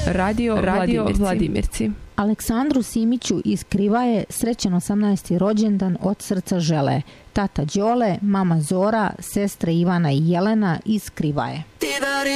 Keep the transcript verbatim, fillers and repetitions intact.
Radio, Radio Vladimirci. Vladimirci. Aleksandru Simiću iz Krivaje srećan osamnaesti rođendan od srca žele. Tata Đole, mama Zora, sestre Ivana i Jelena iz Krivaje.